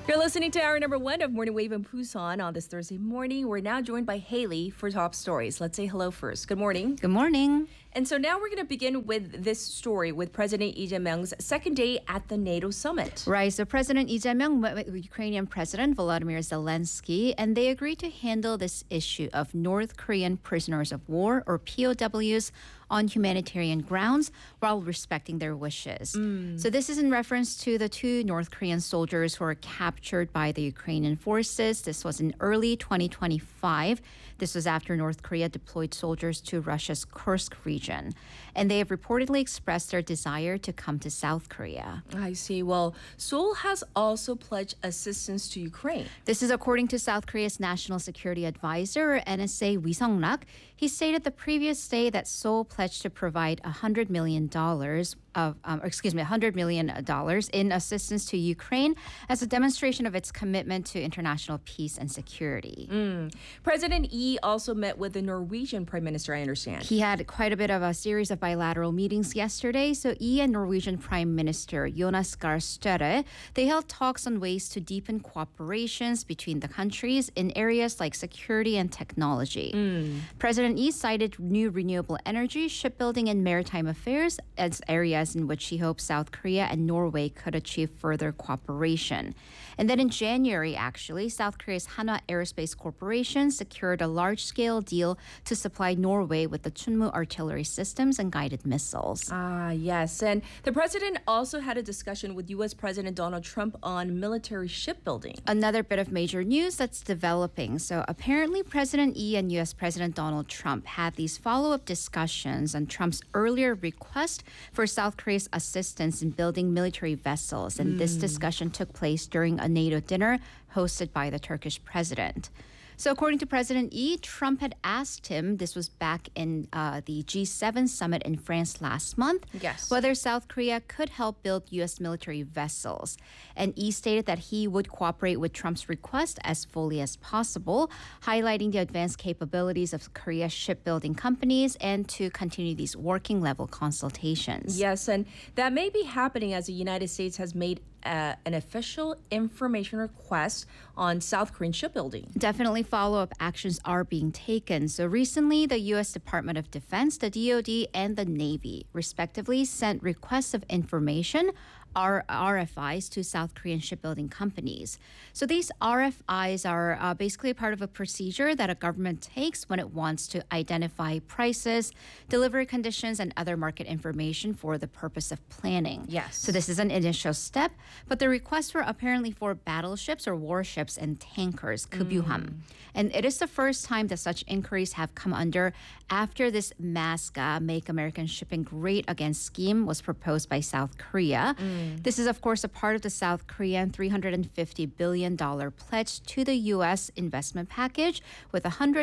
You're listening to hour number one of Morning Wave in Busan on this Thursday morning. We're now joined by Haley for top stories. Let's say hello first. Good morning. Good morning. And so now we're going to begin with this story with President Lee Jae-myung's second day at the NATO summit. Right, so President Lee Jae-myung met with Ukrainian President Volodymyr Zelensky, and they agreed to handle this issue of North Korean prisoners of war, or POWs, on humanitarian grounds while respecting their wishes. So this is in reference to the two North Korean soldiers who were captured by the Ukrainian forces. This was in early 2025. This was after North Korea deployed soldiers to Russia's Kursk region. And they have reportedly expressed their desire to come to South Korea. I see. Well, Seoul has also pledged assistance to Ukraine. This is according to South Korea's National Security Advisor, NSA Ri Sung-rak. He stated the previous day that Seoul pledged to provide $100 million $100 million in assistance to Ukraine as a demonstration of its commitment to international peace and security. President Lee also met with the Norwegian Prime Minister, I understand. He had quite a bit of a series of bilateral meetings yesterday. So Lee and Norwegian Prime Minister Jonas Gahr Støre, they held talks on ways to deepen cooperations between the countries in areas like security and technology. President Lee cited new renewable energy, shipbuilding, and maritime affairs as areas in which he hopes South Korea and Norway could achieve further cooperation. And then in January, actually, South Korea's Hanwha Aerospace Corporation secured a large-scale deal to supply Norway with the Chunmoo artillery systems and guided missiles. Ah, yes. And the president also had a discussion with U.S. President Donald Trump on military shipbuilding. Another bit of major news that's developing. So apparently President Lee and U.S. President Donald Trump had these follow-up discussions on Trump's earlier request for South Korea's assistance in building military vessels. And this discussion took place during a NATO dinner hosted by the Turkish president. So according to President Lee, Trump had asked him, this was back in the G7 summit in France last month, Yes. whether South Korea could help build U.S. military vessels. And Lee stated that he would cooperate with Trump's request as fully as possible, highlighting the advanced capabilities of Korea's shipbuilding companies and to continue these working level consultations. Yes, and that may be happening as the United States has made an official information request on South Korean shipbuilding. Definitely follow-up actions are being taken. So recently, the U.S. Department of Defense, the DoD, and the Navy, respectively, sent requests of information, RFIs, to South Korean shipbuilding companies. So these RFIs are basically part of a procedure that a government takes when it wants to identify prices, delivery conditions, and other market information for the purpose of planning. Yes. So this is an initial step, but the requests were apparently for battleships or warships and tankers, Kubyuham. And it is the first time that such inquiries have come under after this MASCA, Make American Shipping Great Again scheme, was proposed by South Korea. This is, of course, a part of the South Korean $350 billion pledge to the U.S. investment package, with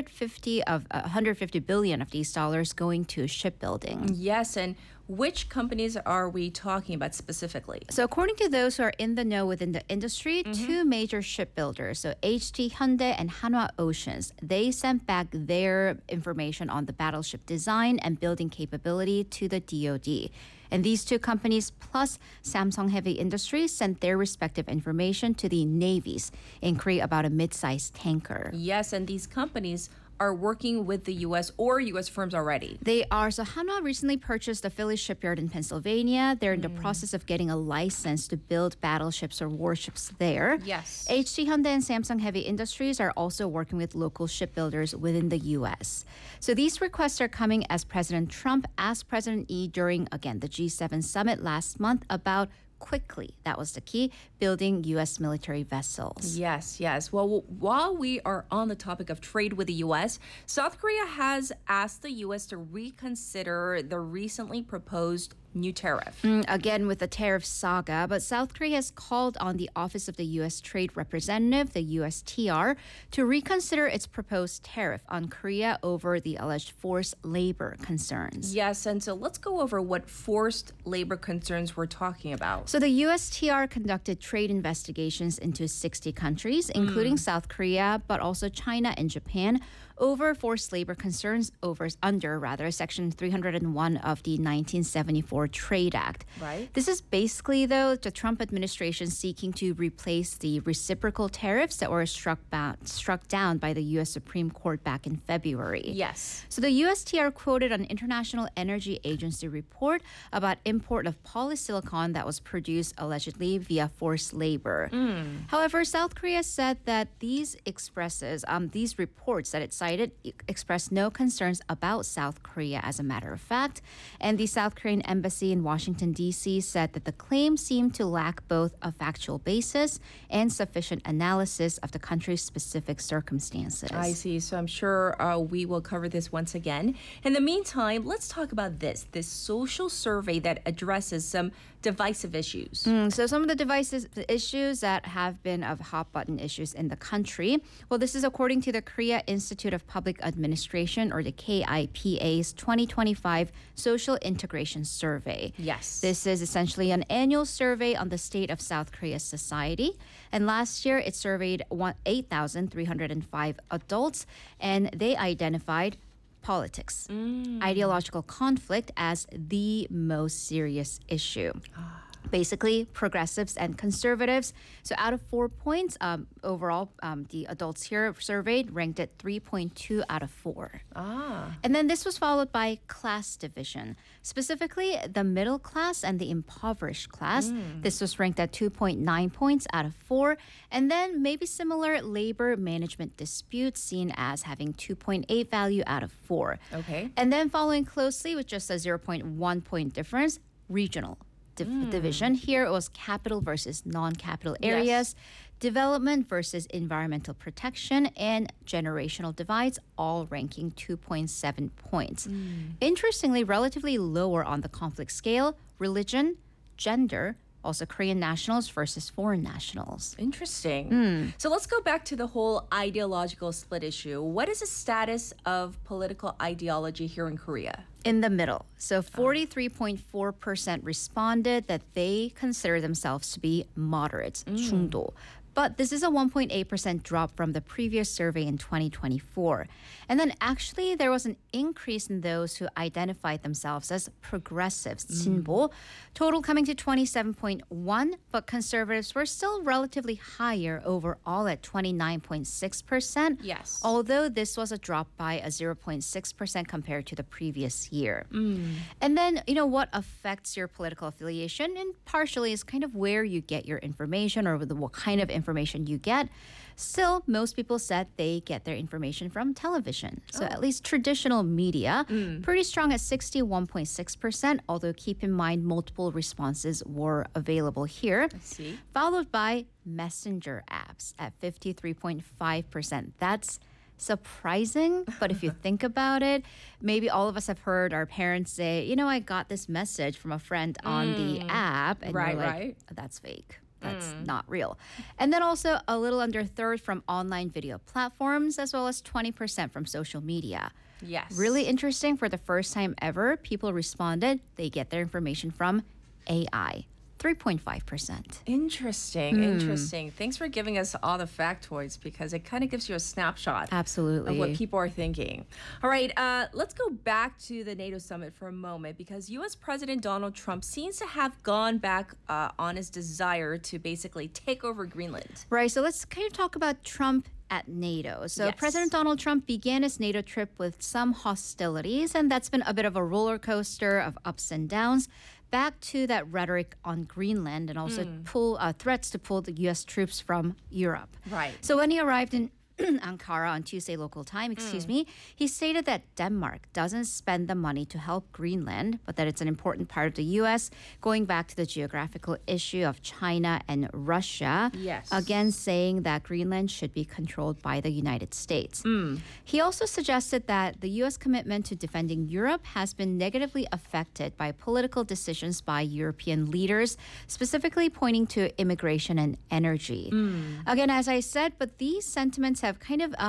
$150 billion of these dollars going to shipbuilding. Yes, and which companies are we talking about specifically? So according to those who are in the know within the industry, two major shipbuilders, so HT Hyundai and Hanwha Oceans, they sent back their information on the battleship design and building capability to the DoD. And these two companies, plus Samsung Heavy Industries, sent their respective information to the navy's inquiry about a mid-sized tanker. Yes, and these companies are working with the U.S. or U.S. firms already. They are. So Hanwha recently purchased the Philly shipyard in Pennsylvania. They're in the process of getting a license to build battleships or warships there. Yes. HT Hyundai and Samsung Heavy Industries are also working with local shipbuilders within the U.S. So these requests are coming as President Trump asked President Lee during, again, the G7 summit last month about quickly, that was the key, building U.S. military vessels. Yes, yes. Well, while we are on the topic of trade with the U.S., South Korea has asked the U.S. to reconsider the recently proposed new tariff. Again, with the tariff saga, but South Korea has called on the Office of the U.S. Trade Representative, the USTR, to reconsider its proposed tariff on Korea over the alleged forced labor concerns. Yes, and so let's go over what forced labor concerns we're talking about. So the USTR conducted trade investigations into 60 countries, including South Korea, but also China and Japan, over forced labor concerns under Section 301 of the 1974 Trade Act. Right. This is basically, though, the Trump administration seeking to replace the reciprocal tariffs that were struck down by the U.S. Supreme Court back in February. Yes. So the USTR quoted an International Energy Agency report about import of polysilicon that was produced allegedly via forced labor. However, South Korea said that these reports that it cited expressed no concerns about South Korea as a matter of fact. And the South Korean embassy in Washington, D.C. said that the claim seemed to lack both a factual basis and sufficient analysis of the country's specific circumstances. I see. So I'm sure we will cover this once again. In the meantime, let's talk about this social survey that addresses some divisive issues. So some of the issues that have been of hot button issues in the country. Well, this is according to the Korea Institute of Public Administration, or the KIPA's 2025 Social Integration Survey. Yes. This is essentially an annual survey on the state of South Korea's society. And last year, it surveyed 8,305 adults, and they identified politics, ideological conflict as the most serious issue. Basically, progressives and conservatives. So out of 4 points, overall, the adults here surveyed ranked at 3.2 out of 4. And then this was followed by class division, specifically the middle class and the impoverished class. This was ranked at 2.9 points out of 4. And then maybe similar labor management disputes seen as having 2.8 value out of 4. Okay. And then following closely with just a 0.1 point difference, regional division. Here it was capital versus non-capital areas, development versus environmental protection, and generational divides, all ranking 2.7 points. Interestingly, relatively lower on the conflict scale, religion, gender, also Korean nationals versus foreign nationals. Interesting. So let's go back to the whole ideological split issue. What is the status of political ideology here in Korea? In the middle. So 43.4% responded that they consider themselves to be moderates, 중도. But this is a 1.8% drop from the previous survey in 2024. And then actually there was an increase in those who identified themselves as progressives, 진보, total coming to 27.1, but conservatives were still relatively higher overall at 29.6%. Yes. Although this was a drop by a 0.6% compared to the previous year. And then, what affects your political affiliation, and partially is kind of where you get your information or what kind of information you get. Still, most people said they get their information from television. So at least traditional media, pretty strong at 61.6%, although keep in mind multiple responses were available here. I see. Followed by messenger apps at 53.5%. That's surprising, but if you think about it, maybe all of us have heard our parents say, I got this message from a friend on the app, and Right, you're like, right. that's fake. That's not real. And then also a little under a third from online video platforms, as well as 20% from social media. Yes. Really interesting. For the first time ever, people responded they get their information from AI. 3.5%. Interesting. Thanks for giving us all the factoids, because it kind of gives you a snapshot Absolutely. of what people are thinking. All right, let's go back to the NATO summit for a moment, because U.S. President Donald Trump seems to have gone back on his desire to basically take over Greenland. Right. So let's kind of talk about Trump at NATO. So Yes. President Donald Trump began his NATO trip with some hostilities, and that's been a bit of a roller coaster of ups and downs. Back to that rhetoric on Greenland, and also threats to pull the U.S. troops from Europe. Right. So when he arrived in Ankara on Tuesday local time, he stated that Denmark doesn't spend the money to help Greenland, but that it's an important part of the U.S., going back to the geographical issue of China and Russia. Yes. Again, saying that Greenland should be controlled by the United States. He also suggested that the U.S. commitment to defending Europe has been negatively affected by political decisions by European leaders, specifically pointing to immigration and energy. Again, as I said, but these sentiments have kind of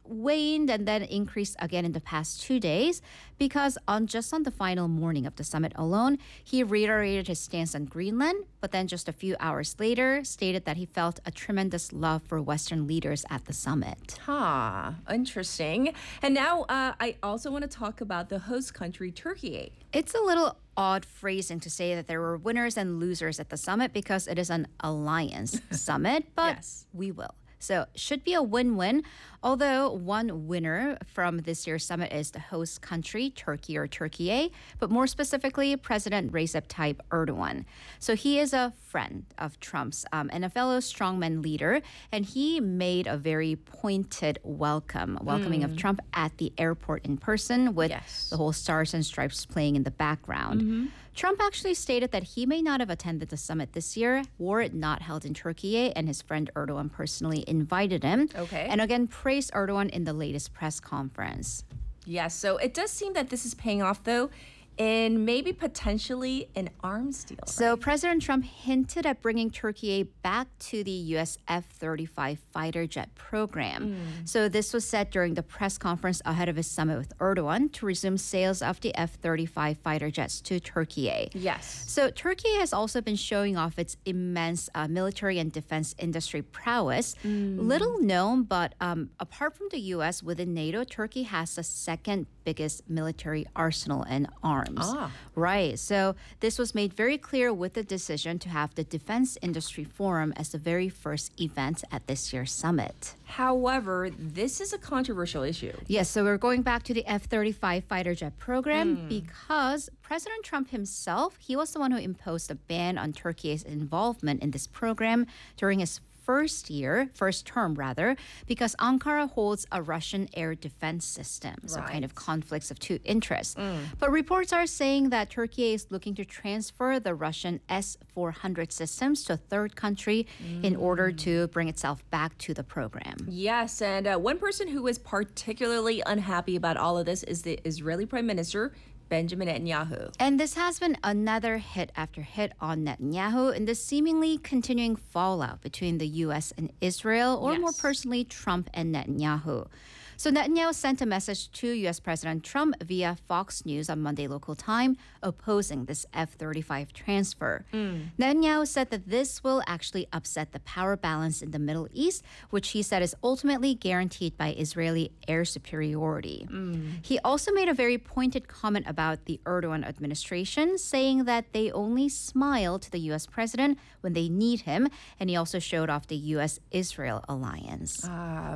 waned and then increased again in the past 2 days because on the final morning of the summit alone, he reiterated his stance on Greenland, but then just a few hours later stated that he felt a tremendous love for Western leaders at the summit. Interesting. And now I also want to talk about the host country, Turkey. It's a little odd phrasing to say that there were winners and losers at the summit because it is an alliance summit, but Yes. we will. So should be a win-win, although one winner from this year's summit is the host country, Turkey or Turkey, but more specifically, President Recep Tayyip Erdogan. So he is a friend of Trump's and a fellow strongman leader, and he made a very pointed welcoming of Trump at the airport in person with Yes. the whole Stars and Stripes playing in the background. Trump actually stated that he may not have attended the summit this year were it not held in Turkey, and his friend Erdogan personally invited him. Okay. And again, praised Erdogan in the latest press conference. Yes, so it does seem that this is paying off, though, in maybe potentially an arms deal. So President Trump hinted at bringing Turkey back to the U.S. F-35 fighter jet program. So this was said during the press conference ahead of his summit with Erdogan to resume sales of the F-35 fighter jets to Turkey. Yes. So Turkey has also been showing off its immense military and defense industry prowess. Little known, but apart from the U.S. within NATO, Turkey has the second biggest military arsenal and arms. Right. So this was made very clear with the decision to have the Defense Industry Forum as the very first event at this year's summit. However, this is a controversial issue. Yes, so we're going back to the F-35 fighter jet program because President Trump himself, he was the one who imposed a ban on Turkey's involvement in this program during his first term, because Ankara holds a Russian air defense system, so kind of conflicts of two interests. But reports are saying that Turkey is looking to transfer the Russian S-400 systems to a third country in order to bring itself back to the program. Yes, and one person who is particularly unhappy about all of this is the Israeli Prime Minister, Benjamin Netanyahu. And this has been another hit after hit on Netanyahu in the seemingly continuing fallout between the U.S. and Israel, or more personally, Trump and Netanyahu. So Netanyahu sent a message to U.S. President Trump via Fox News on Monday local time, opposing this F-35 transfer. Netanyahu said that this will actually upset the power balance in the Middle East, which he said is ultimately guaranteed by Israeli air superiority. He also made a very pointed comment about the Erdogan administration, saying that they only smile to the U.S. president when they need him, and he also showed off the U.S.-Israel alliance.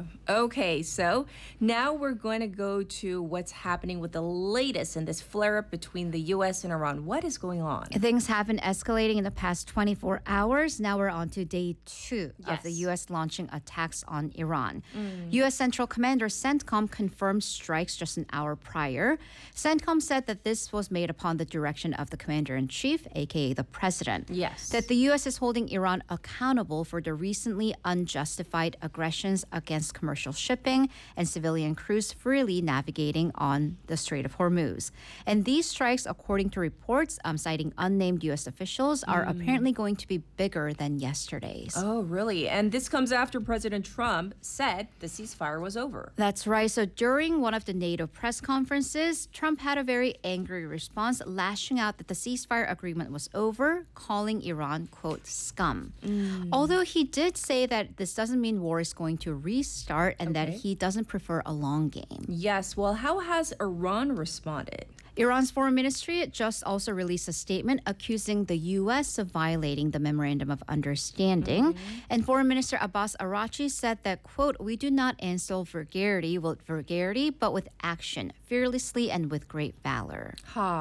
Okay, so now we're going to go to what's happening with the latest in this flare-up between the U.S. and Iran. What is going on? Things have been escalating in the past 24 hours. Now we're on to day 2 of the U.S. launching attacks on Iran. U.S. Central Commander CENTCOM confirmed strikes just an hour prior. CENTCOM said that this was made upon the direction of the Commander-in-Chief, a.k.a. the President. Yes. That the U.S. is holding Iran accountable for the recently unjustified aggressions against commercial shipping and civilian crews freely navigating on the Strait of Hormuz. And these strikes, according to reports citing unnamed U.S. officials, are apparently going to be bigger than yesterday's. Oh, really? And this comes after President Trump said the ceasefire was over. That's right. So during one of the NATO press conferences, Trump had a very angry response, lashing out that the ceasefire agreement was over, calling Iran, quote, scum. Although he did say that this doesn't mean war is going to restart and that he doesn't prefer a long game. Yes, well, how has Iran responded? Iran's foreign ministry just also released a statement accusing the U.S. of violating the Memorandum of Understanding. And Foreign Minister Abbas Araghchi said that, quote, we do not answer vulgarity with vulgarity, but with action, fearlessly and with great valor.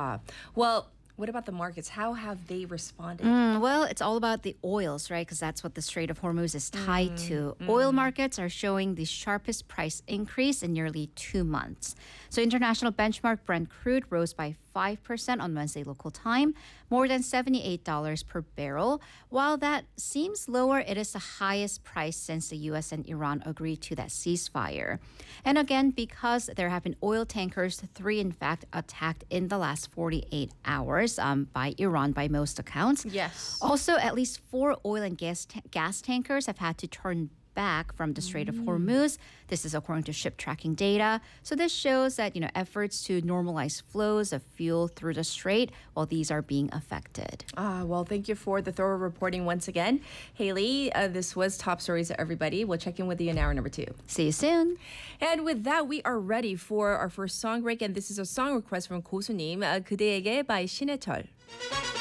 Well, what about the markets? How have they responded? Well, it's all about the oils, right? Because that's what the Strait of Hormuz is tied to. Oil markets are showing the sharpest price increase in nearly 2 months. So international benchmark Brent crude rose by 5% on Wednesday local time, more than $78 per barrel. While that seems lower, it is the highest price since the U.S. and Iran agreed to that ceasefire. And again, because there have been oil tankers, 3 in fact, attacked in the last 48 hours by Iran by most accounts. Yes. Also, at least 4 oil and gas tankers have had to turn back from the Strait of Hormuz. This is according to ship tracking data. So this shows that, efforts to normalize flows of fuel through the strait, well, these are being affected. Well, thank you for the thorough reporting once again. Haley, this was Top Stories, everybody. We'll check in with you in hour number 2. See you soon. And with that, we are ready for our first song break. And this is a song request from 고수님, 그대에게 by 신해철.